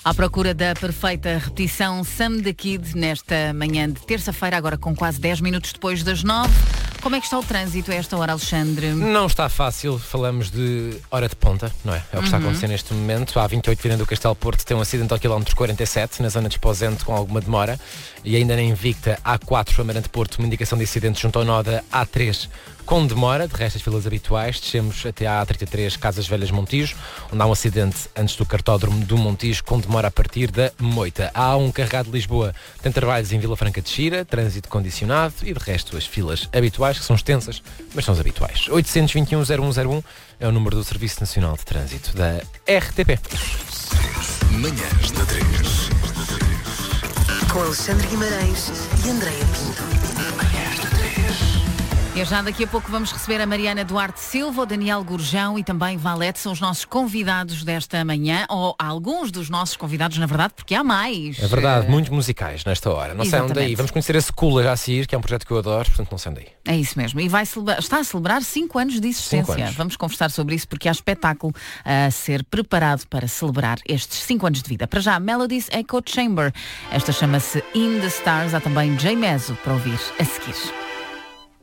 À procura da perfeita repetição, Sam the Kid, nesta manhã de terça-feira, agora com quase 10 minutos depois das 9. Como é que está o trânsito a esta hora, Alexandre? Não está fácil, falamos de hora de ponta, não é? É o que está a acontecer neste momento. A 28 virando do Castelo Porto tem um acidente ao quilómetro 47, na zona de Esposente, com alguma demora. E ainda na Invicta, A4, Amarante Porto, uma indicação de acidente junto ao nó da A3, com demora, de resto as filas habituais. Descemos até à A33, Casas Velhas Montijo, onde há um acidente antes do cartódromo do Montijo, com demora a partir da Moita. A A1 Carregado de Lisboa tem trabalhos em Vila Franca de Xira, trânsito condicionado e de resto as filas habituais, que são extensas, mas são as habituais. 821-0101 é o número do Serviço Nacional de Trânsito da RTP. Manhãs da 3. Com Alexandre Guimarães e Andréia Pinto. E já daqui a pouco vamos receber a Mariana Duarte Silva, o Daniel Gurjão e também Valete, são os nossos convidados desta manhã, ou alguns dos nossos convidados, na verdade, porque há mais. É verdade, muitos musicais nesta hora. Não sei onde aí. Vamos conhecer a Secula já a seguir, que é um projeto que eu adoro, portanto não sei onde aí. É isso mesmo. E está a celebrar 5 anos de existência. 5 anos. Vamos conversar sobre isso porque há espetáculo a ser preparado para celebrar estes 5 anos de vida. Para já, Melodies Echo Chamber. Esta chama-se In the Stars. Há também Jay Mezzo para ouvir a seguir.